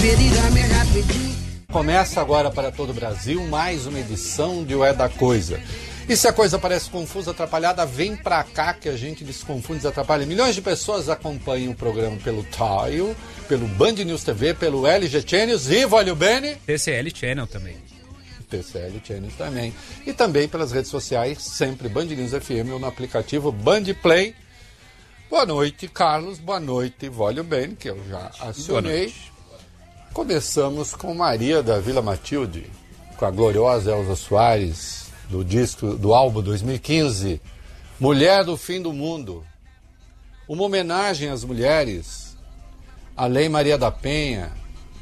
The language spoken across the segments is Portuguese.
Começa agora para todo o Brasil mais uma edição de O É da Coisa. E se a coisa parece confusa, atrapalhada, vem pra cá que a gente desconfunde, desatrapalha. Milhões de pessoas acompanham o programa pelo Tile, pelo Band News TV, pelo LG Channels e, olha o Bene, TCL Channel também. TCL Channels também. E também pelas redes sociais, sempre Band News FM ou no aplicativo Band Play. Boa noite, Carlos. Boa noite, Volio Bene, que eu já acionei. Começamos com Maria da Vila Matilde, com a gloriosa Elza Soares, do álbum 2015, Mulher do Fim do Mundo. Uma homenagem às mulheres, a Lei Maria da Penha,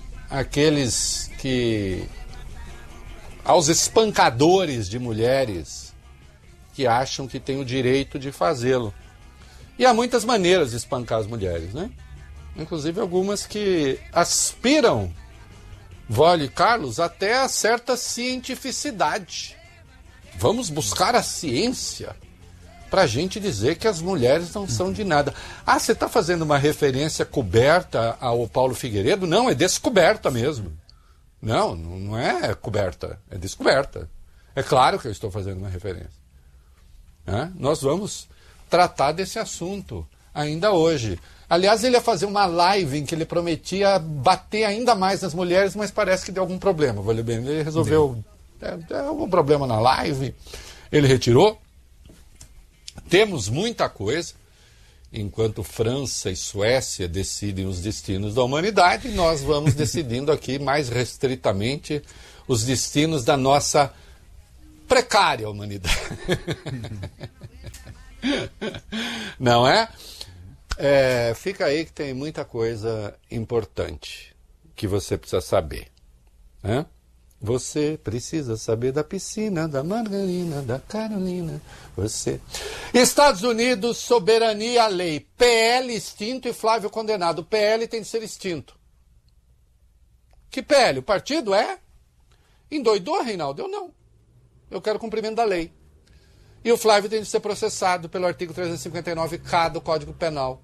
aos espancadores de mulheres que acham que têm o direito de fazê-lo. E há muitas maneiras de espancar as mulheres, né? Inclusive algumas que aspiram, Volio e Carlos, até a certa cientificidade. Vamos buscar a ciência para a gente dizer que as mulheres não são de nada. Ah, você está fazendo uma referência coberta ao Paulo Figueiredo? Não, é descoberta mesmo. Não é coberta, é descoberta. É claro que eu estou fazendo uma referência. Nós vamos tratar desse assunto ainda hoje. Aliás, ele ia fazer uma live em que ele prometia bater ainda mais nas mulheres, mas parece que deu algum problema. Ele resolveu... Deu algum problema na live, ele retirou. Temos muita coisa. Enquanto França e Suécia decidem os destinos da humanidade, nós vamos decidindo aqui mais restritamente os destinos da nossa precária humanidade. Não é? Fica aí que tem muita coisa importante que você precisa saber. Você precisa saber da piscina, da margarina, da Carolina. Estados Unidos, soberania, lei. PL extinto e Flávio condenado. O PL tem de ser extinto. Que PL? O partido endoidou, Reinaldo? Eu não. Eu quero cumprimento da lei. E o Flávio tem de ser processado pelo artigo 359K do Código Penal.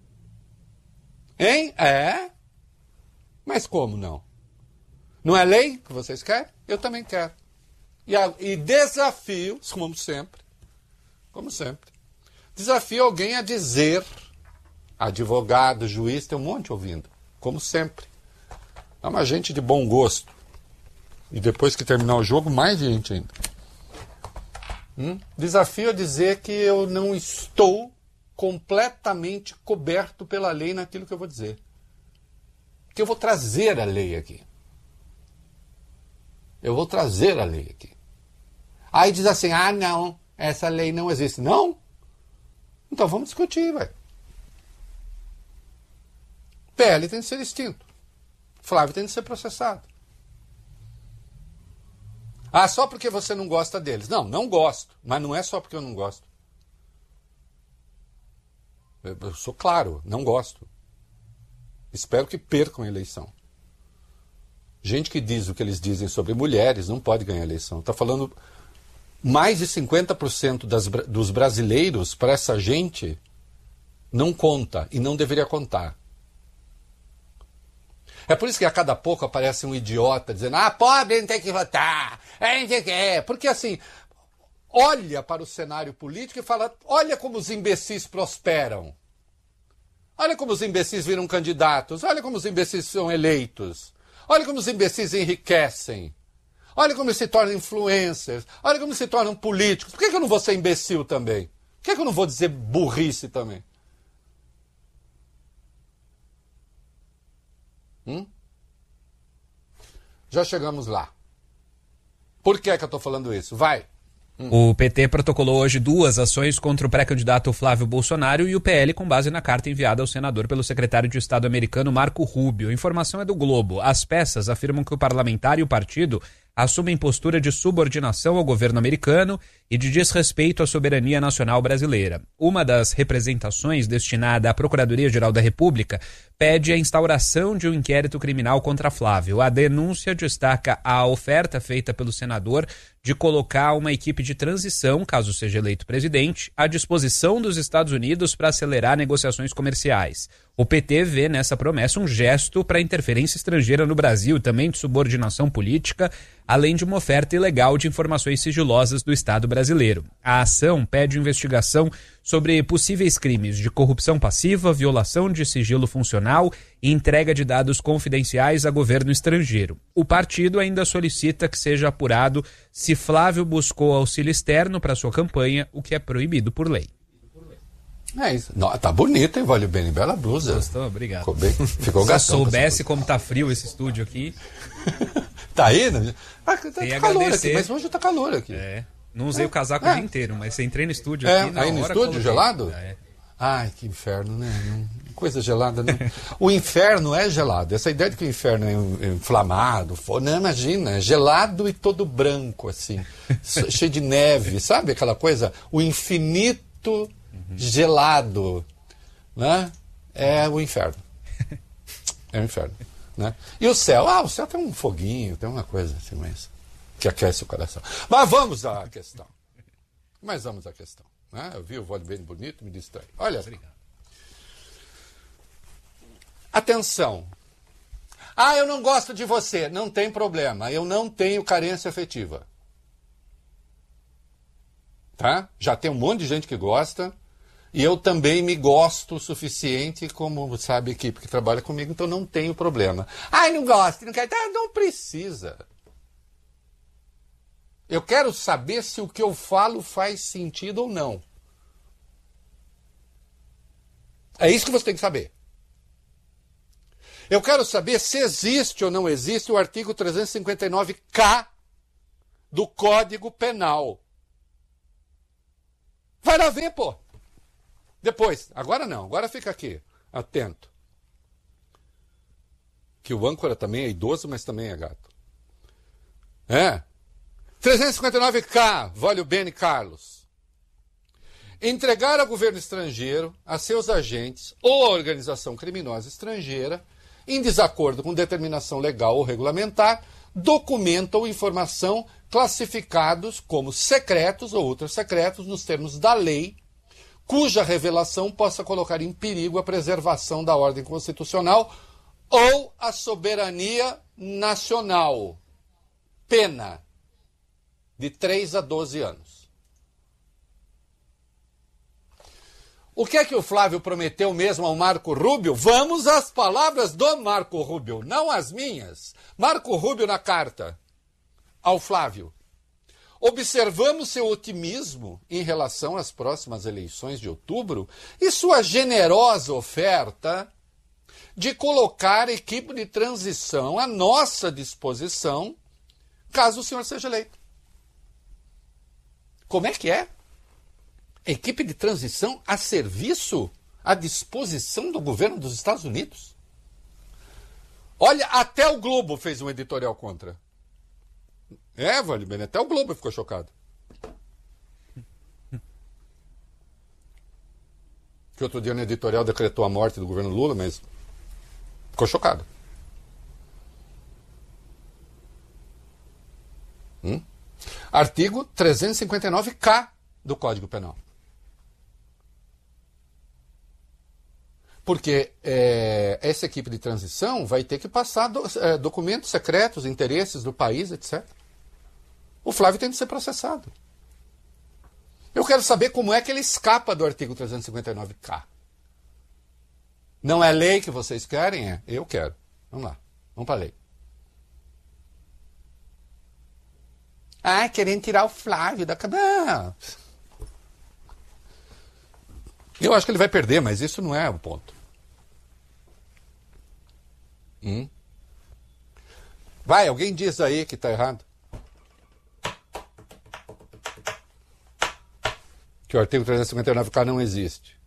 Hein? Mas como não? Não é lei que vocês querem? Eu também quero. E desafio, como sempre, desafio alguém a dizer, advogado, juiz, tem um monte ouvindo, como sempre. É uma gente de bom gosto. E depois que terminar o jogo, mais gente ainda. Desafio a dizer que eu não estou completamente coberto pela lei naquilo que eu vou dizer. Que eu vou trazer a lei aqui. Aí diz assim, não, essa lei não existe. Não? Então vamos discutir, velho. PL tem de ser extinto. Flávio tem de ser processado. Só porque você não gosta deles. Não gosto. Mas não é só porque eu não gosto. Eu sou claro, não gosto. Espero que percam a eleição. Gente que diz o que eles dizem sobre mulheres não pode ganhar a eleição. Está falando mais de 50% dos brasileiros, para essa gente, não conta e não deveria contar. É por isso que a cada pouco aparece um idiota dizendo pobre não tem que votar, não tem que... Porque assim, olha para o cenário político e fala, olha como os imbecis prosperam. Olha como os imbecis viram candidatos, olha como os imbecis são eleitos. Olha como os imbecis enriquecem. Olha como eles se tornam influencers. Olha como se tornam políticos. Por que eu não vou ser imbecil também? Por que eu não vou dizer burrice também? Já chegamos lá. Por que eu estou falando isso? Vai. O PT protocolou hoje 2 ações contra o pré-candidato Flávio Bolsonaro e o PL com base na carta enviada ao senador pelo secretário de Estado americano Marco Rubio. A informação é do Globo. As peças afirmam que o parlamentar e o partido assumem postura de subordinação ao governo americano e de desrespeito à soberania nacional brasileira. Uma das representações destinada à Procuradoria-Geral da República pede a instauração de um inquérito criminal contra Flávio. A denúncia destaca a oferta feita pelo senador de colocar uma equipe de transição, caso seja eleito presidente, à disposição dos Estados Unidos para acelerar negociações comerciais. O PT vê nessa promessa um gesto para interferência estrangeira no Brasil, também de subordinação política, além de uma oferta ilegal de informações sigilosas do Estado brasileiro. A ação pede investigação sobre possíveis crimes de corrupção passiva, violação de sigilo funcional e entrega de dados confidenciais a governo estrangeiro. O partido ainda solicita que seja apurado se Flávio buscou auxílio externo para sua campanha, o que é proibido por lei. É isso. Não, tá bonito, hein, Vale Bene? Bela blusa. Gostou? Obrigado. Ficou gatão. Se eu soubesse como tá frio esse estúdio aqui... Tá aí, né? Tá calor agradecer. aqui, mas hoje tá calor aqui. Não usei o casaco o dia inteiro, mas entrei no estúdio aqui na aí no hora estúdio, coloquei. gelado? Ai, que inferno, né? Coisa gelada, né? O inferno é gelado. Essa ideia de que o inferno é inflamado, não, imagina, é gelado e todo branco, assim, cheio de neve, sabe aquela coisa? O infinito gelado, né? É o inferno. É o inferno, né? E o céu? O céu tem um foguinho, tem uma coisa assim, mas que aquece o coração. Mas vamos à questão. Né? Eu vi o vôlei bem bonito, me distrai. Olha, atenção. Eu não gosto de você. Não tem problema. Eu não tenho carência afetiva. Tá? Já tem um monte de gente que gosta. E eu também me gosto o suficiente, como sabe a equipe que trabalha comigo, então não tenho problema. Não gosto, não quero. Não precisa. Eu quero saber se o que eu falo faz sentido ou não. É isso que você tem que saber. Eu quero saber se existe ou não existe o artigo 359-K do Código Penal. Vai lá ver, pô. Depois, agora não, agora fica aqui, atento. Que o âncora também é idoso, mas também é gato. 359-K, Vale Bene Carlos. Entregar ao governo estrangeiro, a seus agentes ou a organização criminosa estrangeira, em desacordo com determinação legal ou regulamentar, documento ou informação classificados como secretos ou ultrasecretos nos termos da lei, cuja revelação possa colocar em perigo a preservação da ordem constitucional ou a soberania nacional. Pena de 3 a 12 anos. O que é que o Flávio prometeu mesmo ao Marco Rubio? Vamos às palavras do Marco Rubio, não as minhas. Marco Rubio na carta ao Flávio. Observamos seu otimismo em relação às próximas eleições de outubro e sua generosa oferta de colocar a equipe de transição à nossa disposição, caso o senhor seja eleito. Como é que é? Equipe de transição a serviço, à disposição do governo dos Estados Unidos? Olha, até o Globo fez um editorial contra. Vale bem, até o Globo ficou chocado. Que outro dia no editorial decretou a morte do governo Lula, mas ficou chocado. Artigo 359-K do Código Penal. Porque essa equipe de transição vai ter que passar documentos secretos, interesses do país, etc. O Flávio tem de ser processado. Eu quero saber como é que ele escapa do artigo 359-K. Não é lei que vocês querem? Eu quero. Vamos lá. Vamos para a lei. Querendo tirar o Flávio da cadeia. Eu acho que ele vai perder, mas isso não é o ponto. Vai, alguém diz aí que está errado. Que o artigo 359-K não existe.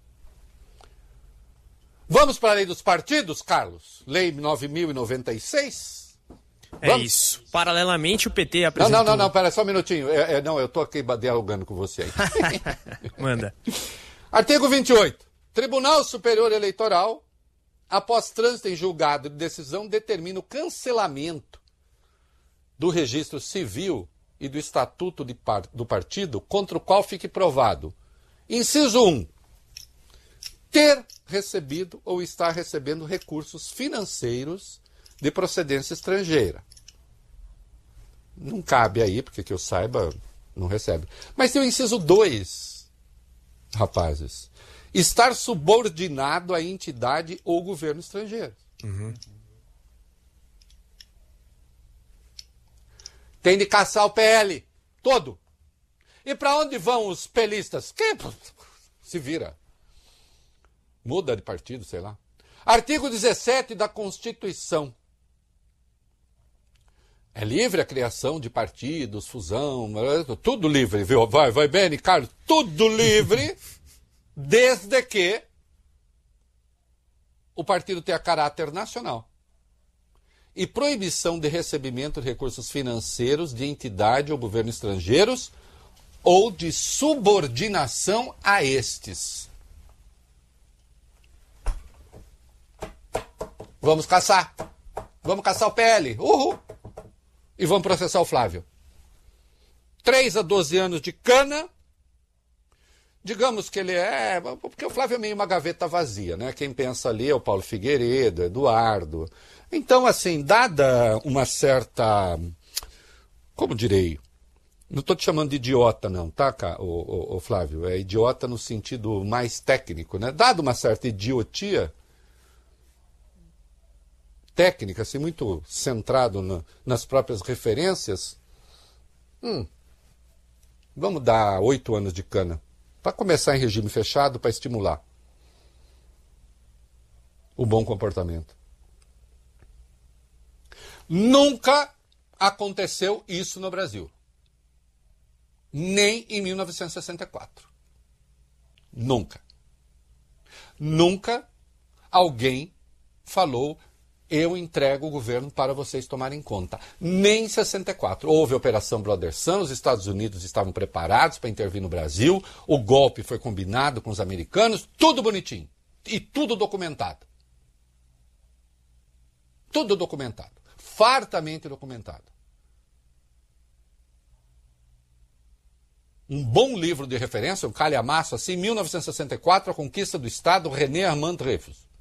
Vamos para a lei dos partidos, Carlos? Lei 9.096? Vamos? Isso. Paralelamente, o PT apresentou... Não, pera só um minutinho. Eu estou aqui dialogando com você aí. Manda. Artigo 28. Tribunal Superior Eleitoral, após trânsito em julgado de decisão, determina o cancelamento do registro civil e do estatuto do partido contra o qual fique provado. Inciso 1. ter recebido ou estar recebendo recursos financeiros de procedência estrangeira. Não cabe aí, porque que eu saiba, não recebe. Mas tem o inciso 2, rapazes. Estar subordinado à entidade ou governo estrangeiro. Uhum. Tem de caçar o PL todo. E para onde vão os pelistas? Que se vira. Muda de partido, sei lá. Artigo 17 da Constituição. É livre a criação de partidos, fusão, tudo livre, viu? Vai bem, Carlos? Tudo livre, desde que o partido tenha caráter nacional. E proibição de recebimento de recursos financeiros de entidade ou governo estrangeiros ou de subordinação a estes. Vamos caçar. Vamos caçar o PL. Uhul. E vamos processar o Flávio. 3 a 12 anos de cana. Digamos que ele é... Porque o Flávio é meio uma gaveta vazia, né? Quem pensa ali é o Paulo Figueiredo, Eduardo. Então, assim, dada uma certa... Como direi? Não estou te chamando de idiota, não, tá, o Flávio? É idiota no sentido mais técnico, né? Dada uma certa idiotia técnica, assim, muito centrado nas próprias referências, vamos dar 8 anos de cana. Para começar em regime fechado, para estimular o bom comportamento. Nunca aconteceu isso no Brasil. Nem em 1964. Nunca. Nunca alguém falou: eu entrego o governo para vocês tomarem conta. Nem em 64. Houve a Operação Brother Sun, os Estados Unidos estavam preparados para intervir no Brasil, o golpe foi combinado com os americanos, tudo bonitinho. E tudo documentado. Tudo documentado. Fartamente documentado. Um bom livro de referência, um calhamaço assim, 1964, A Conquista do Estado, René Armand Dreyfus.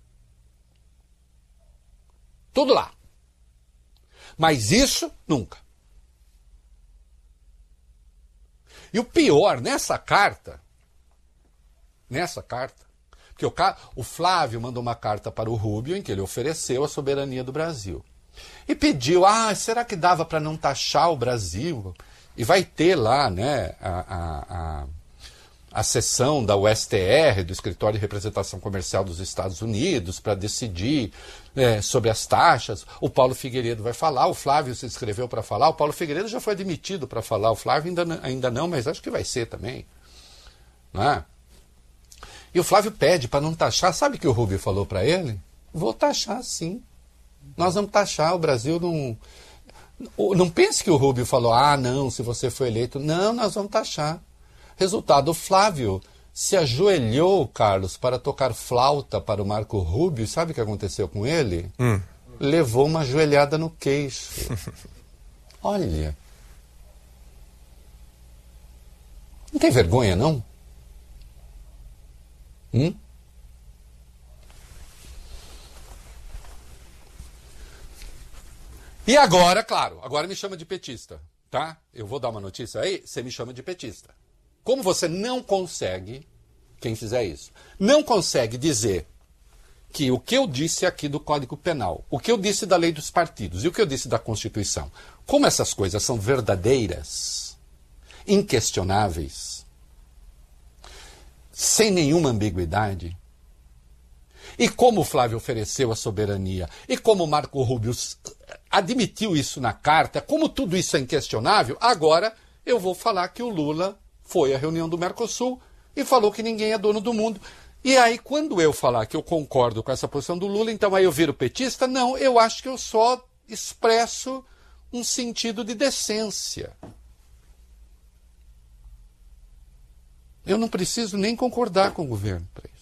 Tudo lá. Mas isso, nunca. E o pior, nessa carta, porque o Flávio mandou uma carta para o Rubio em que ele ofereceu a soberania do Brasil. E pediu, será que dava para não taxar o Brasil? E vai ter lá, né, a sessão da USTR, do Escritório de Representação Comercial dos Estados Unidos, para decidir sobre as taxas. O Paulo Figueiredo vai falar, o Flávio se inscreveu para falar, o Paulo Figueiredo já foi admitido para falar, o Flávio ainda não, mas acho que vai ser também. Não é? E o Flávio pede para não taxar. Sabe o que o Rubio falou para ele? Vou taxar, sim. Nós vamos taxar, o Brasil não... Não pense que o Rubio falou, não, se você foi eleito. Não, nós vamos taxar. Resultado, o Flávio se ajoelhou, Carlos, para tocar flauta para o Marco Rubio. Sabe o que aconteceu com ele? Levou uma joelhada no queixo. Olha. Não tem vergonha, não? E agora, claro, agora me chama de petista, tá? Eu vou dar uma notícia aí, você me chama de petista. Como você não consegue, quem fizer isso, não consegue dizer que o que eu disse aqui do Código Penal, o que eu disse da lei dos partidos e o que eu disse da Constituição, como essas coisas são verdadeiras, inquestionáveis, sem nenhuma ambiguidade, e como o Flávio ofereceu a soberania, e como o Marco Rubio admitiu isso na carta, como tudo isso é inquestionável, agora eu vou falar que o Lula foi à reunião do Mercosul e falou que ninguém é dono do mundo. E aí, quando eu falar que eu concordo com essa posição do Lula, então aí eu viro petista? Não, eu acho que eu só expresso um sentido de decência. Eu não preciso nem concordar com o governo para isso.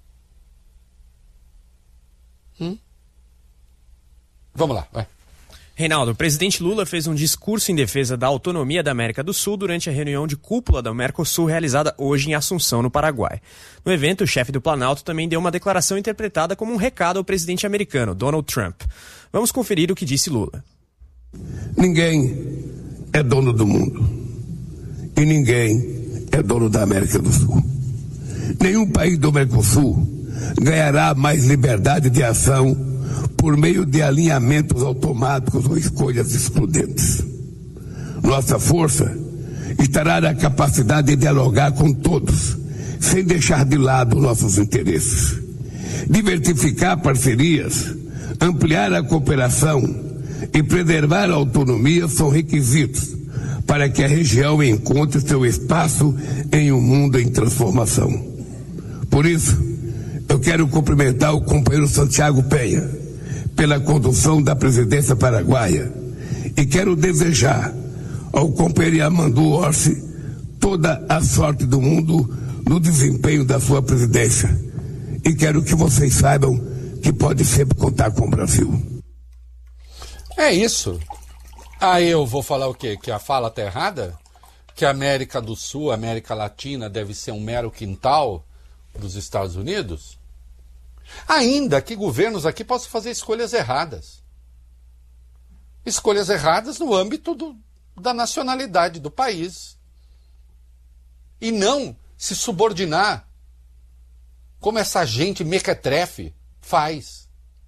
Vamos lá, vai. Reinaldo, o presidente Lula fez um discurso em defesa da autonomia da América do Sul durante a reunião de cúpula da Mercosul realizada hoje em Assunção, no Paraguai. No evento, o chefe do Planalto também deu uma declaração interpretada como um recado ao presidente americano, Donald Trump. Vamos conferir o que disse Lula. Ninguém é dono do mundo e ninguém é dono da América do Sul. Nenhum país do Mercosul ganhará mais liberdade de ação por meio de alinhamentos automáticos ou escolhas excludentes. Nossa força estará na capacidade de dialogar com todos, sem deixar de lado nossos interesses. Diversificar parcerias, ampliar a cooperação e preservar a autonomia são requisitos para que a região encontre seu espaço em um mundo em transformação. Por isso, eu quero cumprimentar o companheiro Santiago Penha pela condução da presidência paraguaia e quero desejar ao companheiro Yamandu Orsi toda a sorte do mundo no desempenho da sua presidência e quero que vocês saibam que pode sempre contar com o Brasil. É isso. Aí eu vou falar o quê? Que a fala está errada? Que a América do Sul, a América Latina deve ser um mero quintal dos Estados Unidos? Ainda que governos aqui possam fazer escolhas erradas. Escolhas erradas no âmbito da nacionalidade do país. E não se subordinar como essa gente mequetrefe faz.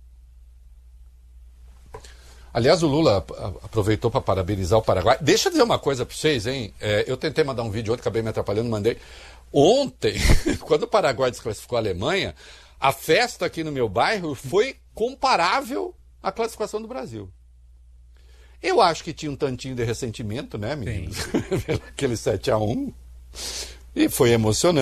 Aliás, o Lula aproveitou para parabenizar o Paraguai. Deixa eu dizer uma coisa para vocês, hein? Eu tentei mandar um vídeo ontem, acabei me atrapalhando, mandei. Ontem, quando o Paraguai desclassificou a Alemanha, a festa aqui no meu bairro foi comparável à classificação do Brasil. Eu acho que tinha um tantinho de ressentimento, né, meninos? Aquele 7-1. E foi emocionante.